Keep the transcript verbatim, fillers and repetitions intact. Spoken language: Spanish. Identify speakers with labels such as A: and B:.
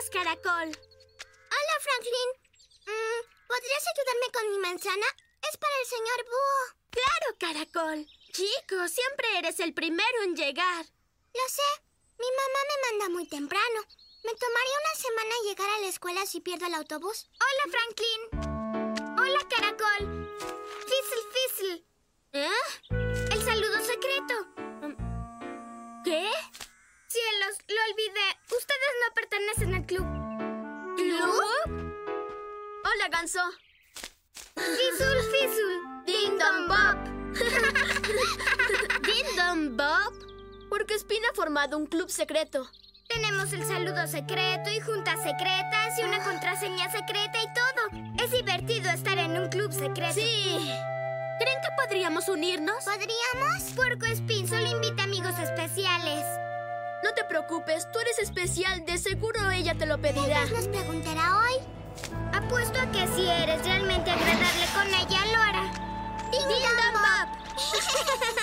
A: días, Caracol.
B: Hola, Franklin. Mm, ¿Podrías ayudarme con mi manzana? Es para el señor Búho.
A: Claro, Caracol. Chico, siempre eres el primero en llegar.
B: Lo sé. Mi mamá me manda muy temprano. Me tomaría una semana llegar a la escuela si pierdo el autobús.
C: Hola, Franklin. Hola, Caracol. Fizzle, fizzle.
A: ¿Eh?
C: El saludo secreto.
A: ¿Qué?
C: Cielos, lo olvidé. Ustedes no pertenecen al club.
A: ¿Club? Hola, Ganso.
C: Fizzle, fizzle.
A: Ding Dong Bob. ¿Ding Dong Bob? Porque Spin ha formado un club secreto.
C: Tenemos el saludo secreto y juntas secretas y una contraseña secreta y todo. Es divertido estar en un club secreto.
A: Sí. ¿Creen que podríamos unirnos?
B: ¿Podríamos?
C: Puerco Spin solo invita amigos especiales.
A: No te preocupes, tú eres especial. De seguro ella te lo pedirá.
B: Tal vez nos preguntará hoy.
C: Apuesto a que si eres realmente agradable con ella, lo hará.
B: Ding,
A: Ding
B: Dong
A: Dong
B: Bob.
A: Bob.